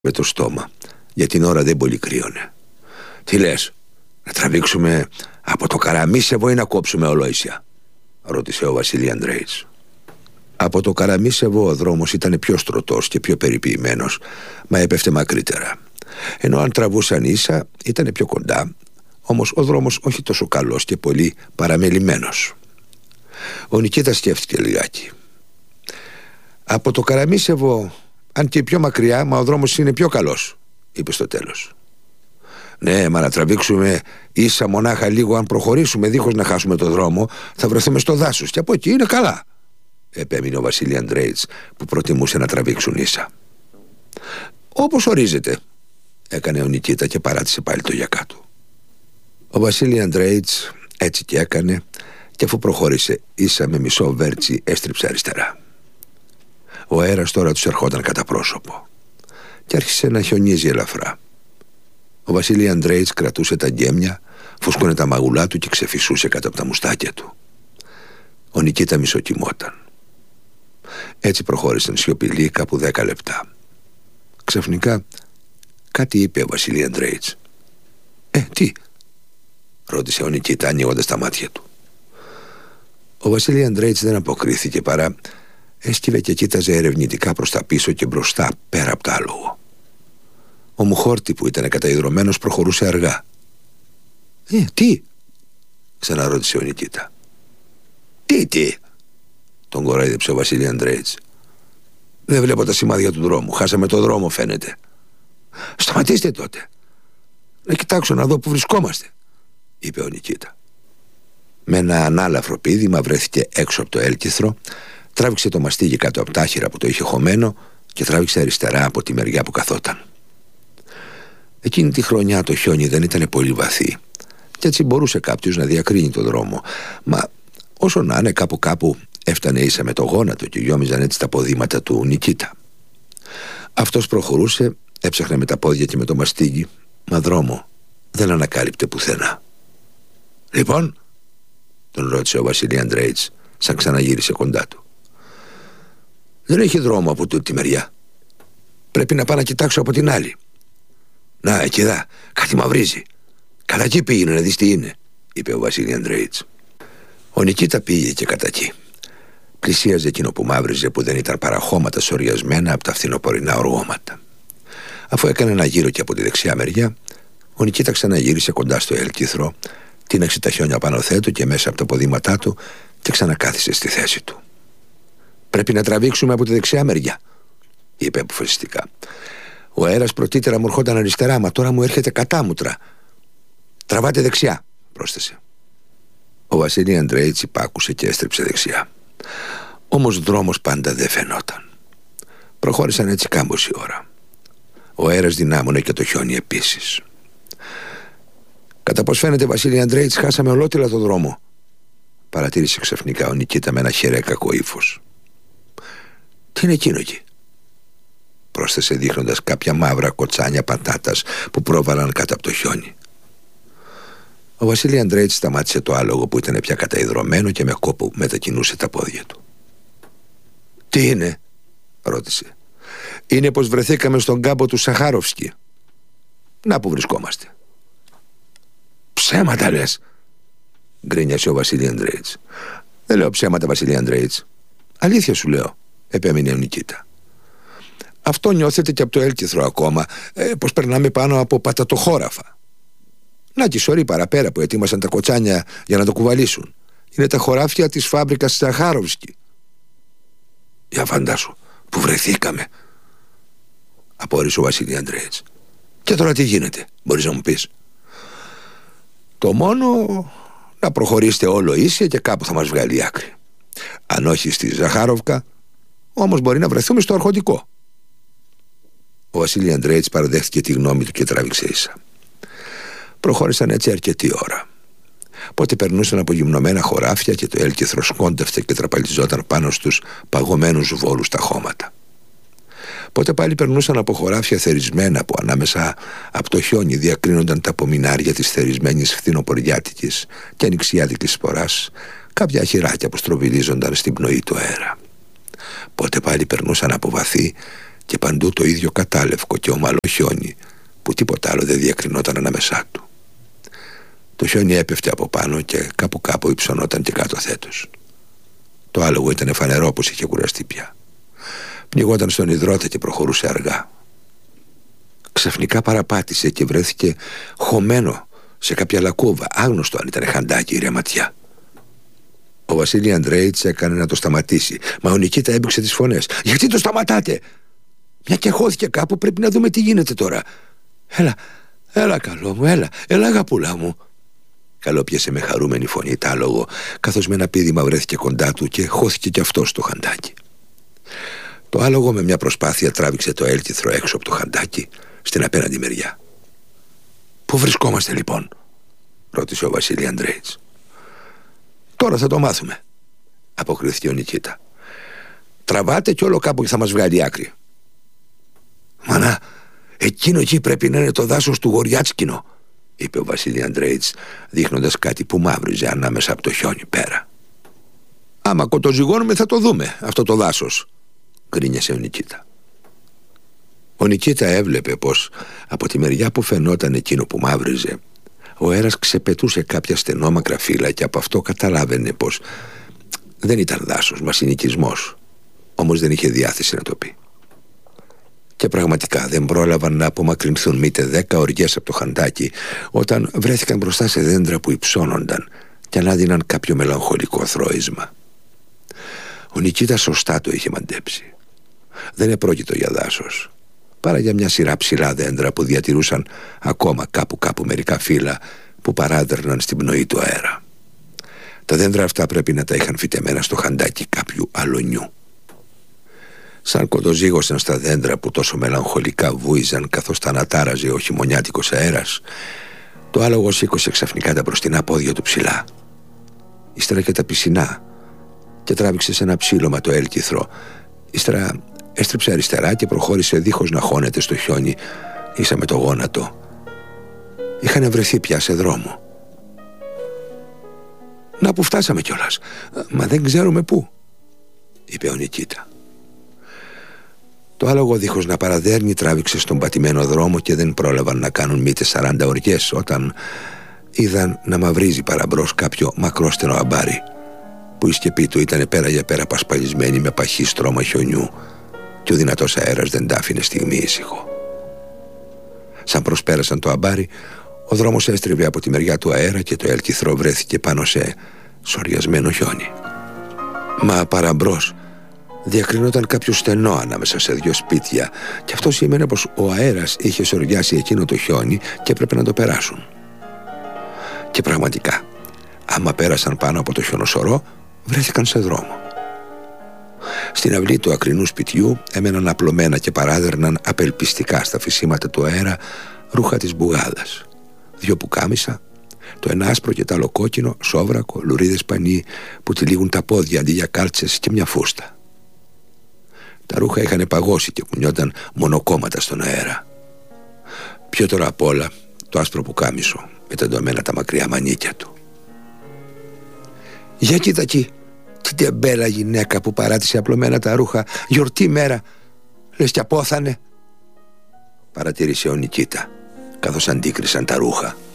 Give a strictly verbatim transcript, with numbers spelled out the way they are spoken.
με το στόμα. Για την ώρα δεν πολύ κρύωνε. «Τι λες, να τραβήξουμε από το Καραμίσεβο ή να κόψουμε ολόησια?» ρώτησε ο Βασίλη Ανδρέης. Από το Καραμίσεβο ο δρόμος ήταν πιο στρωτός και πιο περιποιημένος, μα έπεφτε μακρύτερα. Ενώ αν τραβούσαν ίσα ήταν πιο κοντά, όμως ο δρόμος όχι τόσο καλός και πολύ παραμελημένος. Ο Νικήτας σκέφτηκε λιγάκι. «Από το Καραμίσεβο, αν και πιο μακριά, μα ο δρόμος είναι πιο καλός», είπε στο τέλος. «Ναι, μα να τραβήξουμε ίσα μονάχα λίγο, αν προχωρήσουμε δίχως να χάσουμε το δρόμο, θα βρεθούμε στο δάσος και από εκεί είναι καλά», επέμεινε ο Βασίλη Ανδρέης, που προτιμούσε να τραβήξουν ίσα. «Όπως ορίζεται», έκανε ο Νικήτα και παράτησε πάλι το γιακά του. Ο Βασίλη Ανδρέης έτσι και έκανε, και αφού προχώρησε ίσα με μισό βέρτσι έστριψε αριστερά. Ο αέρας τώρα τους ερχόταν κατά πρόσωπο και άρχισε να χιονίζει ελαφρά. Ο Βασίλη Ανδρέης κρατούσε τα γκέμια, φούσκωνε τα μαγουλά του και ξεφυσούσε κάτω από τα μουστάκια του. Ο Νικήτα μισοκοιμόταν. Έτσι προχώρησαν σιωπηλοί κάπου δέκα λεπτά. Ξαφνικά κάτι είπε ο Βασίλη Ανδρέης. «Ε, τι?» ρώτησε ο Νικήτα ανοίγοντας τα μάτια του. Ο Βασίλη Ανδρέης δεν αποκρίθηκε, παρά έσκυβε και κοίταζε ερευνητικά προς τα πίσω και μπροστά, πέρα από το άλογο. Ο Μουχόρτη, που ήταν καταϊδρωμένος, προχωρούσε αργά. «Ε, τι?» ξαναρώτησε ο Νικήτα. «Τι, τι?» τον κορόιδεψε ο Βασίλη Ανδρέης. «Δεν βλέπω τα σημάδια του δρόμου. Χάσαμε το δρόμο, φαίνεται». «Σταματήστε τότε. Να κοιτάξω να δω που βρισκόμαστε», είπε ο Νικήτα. Με ένα ανάλαφρο πήδημα βρέθηκε έξω από το έλκυθρο, τράβηξε το μαστίγι κάτω από τα άχυρα που το είχε χωμένο και τράβηξε αριστερά από τη μεριά που καθόταν. Εκείνη τη χρονιά το χιόνι δεν ήταν πολύ βαθύ και έτσι μπορούσε κάποιος να διακρίνει το δρόμο, μα όσο να είναι, κάπου κάπου έφτανε ίσα με το γόνατο και γιόμιζαν έτσι τα ποδήματα του Νικήτα. Αυτός προχωρούσε, έψαχνε με τα πόδια και με το μαστίγι, μα δρόμο δεν ανακάλυπτε πουθενά. «Λοιπόν?» τον ρώτησε ο Βασίλη Ανδρέης, σαν ξαναγύρισε κοντά του. «Δεν έχει δρόμο από τούτη τη μεριά. Πρέπει να πάω να κοιτάξω από την άλλη». «Να, εκεί δα, κάτι μαυρίζει. Κατά εκεί πήγαινε να δεις τι είναι», είπε ο Βασίλη Ανδρέης. Ο Νικήτα πήγε και κατά εκεί. Πλησίαζε εκείνο που μαύριζε, που δεν ήταν παρά χώματα σωριασμένα από τα φθινοπορεινά οργώματα. Αφού έκανε ένα γύρο και από τη δεξιά μεριά, ο Νικήτα ξαναγύρισε κοντά στο έλκυθρο, τίναξε τα χιόνια πάνω θέτου και μέσα από τα ποδήματά του και ξανακάθισε στη θέση του. «Πρέπει να τραβήξουμε από τη δεξιά μεριά», είπε αποφασιστικά. «Ο αέρας πρωτήτερα μου ερχόταν αριστερά, μα τώρα μου έρχεται κατάμουτρα». «Τραβάτε δεξιά», πρόσθεσε. Ο Βασίλη Ανδρέης υπάκουσε και έστρεψε δεξιά. Όμως δρόμος πάντα δεν φαινόταν. Προχώρησαν έτσι κάμποση ώρα. Ο αέρας δυνάμωνε και το χιόνι επίσης. «Κατά πως φαίνεται, Βασίλη Ανδρέης, χάσαμε ολότελα το δρόμο», παρατήρησε ξαφνικά ο Νικήτα με ένα χερέκακο ύφος. «Τι είναι εκείνο εκεί?» πρόσθεσε δείχνοντας κάποια μαύρα κοτσάνια πατάτας που πρόβαλαν κάτω από το χιόνι. Ο Βασίλη Ανδρέης σταμάτησε το άλογο που ήταν πια καταϊδρωμένο και με κόπο μετακινούσε τα πόδια του. «Τι είναι?» ρώτησε. «Είναι πως βρεθήκαμε στον κάμπο του Σαχάροφσκι. Να που βρισκόμαστε». «Ψέματα λες?» γκρίνιασε ο Βασίλη Ανδρέης. «Δεν λέω ψέματα, Βασίλη Ανδρέης. Αλήθεια σου λέω», επέμεινε ο Νικήτα. «Αυτό νιώθετε και από το έλκυθρο ακόμα, ε, πως περνάμε πάνω από πατατοχώραφα. Να και σωρή παραπέρα που ετοίμασαν τα κοτσάνια για να το κουβαλήσουν. Είναι τα χωράφια της φάμπρικας Σαχάροφσκι». «Για φαντάσου, που βρεθήκαμε», απόρρισε ο Βασίλη Ανδρέης. «Και τώρα τι γίνεται, μπορείς να μου πεις?» «Το μόνο να προχωρήσετε όλο ίσια και κάπου θα μας βγάλει η άκρη. Αν όχι στη Ζαχάροφκα, όμως μπορεί να βρεθούμε στο αρχοντικό». Ο Βασίλη Ανδρέης παραδέχτηκε τη γνώμη του και τράβηξε ίσα. Προχώρησαν έτσι αρκετή ώρα. Πότε περνούσαν από γυμνωμένα χωράφια και το έλκυθρο σκόντευτε και τραπαλιζόταν πάνω στους παγωμένους βόλους τα χώματα. Πότε πάλι περνούσαν από χωράφια θερισμένα που ανάμεσα από το χιόνι διακρίνονταν τα απομεινάρια της θερισμένης φθινοποριάτικης και ανοιξιάτικης σποράς, κάποια χειράκια που στροβιλίζονταν στην πνοή του αέρα. Πότε πάλι περνούσαν από βαθύ και παντού το ίδιο κατάλευκο και ομαλό χιόνι που τίποτα άλλο δεν διακρινόταν ανάμεσά του. Το χιόνι έπεφτε από πάνω και κάπου κάπου υψωνόταν και κάτω θέτος. Το άλογο ήταν φανερό πως είχε κουραστεί πια. Πνιγόταν στον υδρότα και προχωρούσε αργά. Ξαφνικά παραπάτησε και βρέθηκε χωμένο σε κάποια λακκούβα, άγνωστο αν ήταν χαντάκι ή ρεματιά. Ο Βασίλη Αντρέιτς έκανε να το σταματήσει, μα ο Νικίτα έμπηξε τις φωνές. «Γιατί το σταματάτε? Μια και χώθηκε κάπου, πρέπει να δούμε τι γίνεται τώρα. Έλα, έλα καλό μου, έλα, έλα αγαπούλα μου». Καλόπιασε με χαρούμενη φωνή τ' άλογο, καθώς με ένα πήδημα βρέθηκε κοντά του και χώθηκε κι αυτό στο χαντάκι. Το άλογο με μια προσπάθεια τράβηξε το έλκυθρο έξω από το χαντάκι στην απέναντι μεριά. «Πού βρισκόμαστε λοιπόν?» ρώτησε ο Βασίλη Αντρέιτς. «Τώρα θα το μάθουμε», αποκρίθηκε ο Νικίτα. «Τραβάτε κι όλο κάπου και θα μας βγάλει άκρη». «Μανά, εκείνο εκεί πρέπει να είναι το δάσος του Γοριάτσκινο», είπε ο Βασίλη Αντρέιτς, δείχνοντας κάτι που μαύριζε ανάμεσα από το χιόνι πέρα. «Άμα κοτοζυγώνουμε θα το δούμε αυτό το δάσος», γκρίνιασε ο Νικίτα. Ο Νικίτα έβλεπε πως από τη μεριά που φαινόταν εκείνο που μαύριζε, ο αέρας ξεπετούσε κάποια στενόμακρα φύλλα και από αυτό καταλάβαινε πως δεν ήταν δάσος, μα συνοικισμός. Όμως δεν είχε διάθεση να το πει. Και πραγματικά δεν πρόλαβαν να απομακρυνθούν μήτε δέκα οριές από το χαντάκι όταν βρέθηκαν μπροστά σε δέντρα που υψώνονταν και ανάδυναν κάποιο μελαγχολικό θρώισμα. Ο Νικίτα σωστά το είχε μαντέψει. Δεν επρόκειτο για δάσος, παρά για μια σειρά ψηλά δέντρα που διατηρούσαν ακόμα κάπου κάπου μερικά φύλλα που παράδερναν στην πνοή του αέρα. Τα δέντρα αυτά πρέπει να τα είχαν φυτεμένα στο χαντάκι κάποιου αλωνιού. Σαν κοντοζύγωσαν στα δέντρα που τόσο μελαγχολικά βούιζαν καθώς τα ανατάραζε ο χειμωνιάτικος αέρας, το άλογο σήκωσε ξαφνικά τα μπροστινά πόδια του ψηλά, ύστερα και τα πισινά, και τράβηξε σε ένα ψήλωμα το έλκυθρο. Ύστερα έστριψε αριστερά και προχώρησε δίχως να χώνεται στο χιόνι ίσα με το γόνατο. Είχαν βρεθεί πια σε δρόμο. «Να που φτάσαμε κιόλας, μα δεν ξέρουμε πού», είπε ο Νικίτα. Το άλογο δίχως να παραδέρνει τράβηξε στον πατημένο δρόμο και δεν πρόλαβαν να κάνουν μήτε σαράντα οριές όταν είδαν να μαυρίζει παραμπρός κάποιο μακρόστενο αμπάρι που η σκεπή του ήταν πέρα για πέρα πασπαλισμένη με παχύ στρώμα χιονιού και ο δυνατός αέρας δεν τ' άφηνε στιγμή ήσυχο. Σαν προσπέρασαν το αμπάρι, ο δρόμος έστριβε από τη μεριά του αέρα και το έλκυθρο βρέθηκε πάνω σε σοριασμένο χιόνι. Μα παραμπρός διακρινόταν κάποιο στενό ανάμεσα σε δύο σπίτια και αυτό σήμαινε πως ο αέρας είχε σοριάσει εκείνο το χιόνι και έπρεπε να το περάσουν. Και πραγματικά, άμα πέρασαν πάνω από το χιονοσορό, βρέθηκαν σε δρόμο. Στην αυλή του ακρινού σπιτιού έμεναν απλωμένα και παράδερναν απελπιστικά στα φυσίματα του αέρα ρούχα της μπουγάδας. Δυο πουκάμισα, το ένα άσπρο και το άλλο κόκκινο, σόβρακο, λουρίδες πανί που τυλίγουν τα πόδια αντί για κάλτσες και μια φούστα. Τα ρούχα είχαν παγώσει και κουνιόταν μονοκόμματα στον αέρα. Πιο τώρα απ' όλα το άσπρο πουκάμισο με τα εντωμένα τα μακριά μανίκια του. «Για κοίτα εκεί, την τεμπέλα γυναίκα που παράτησε απλωμένα τα ρούχα, γιορτή μέρα, λες κι απόθανε», παρατήρησε ο Νικίτα καθώς αντίκρισαν τα ρούχα.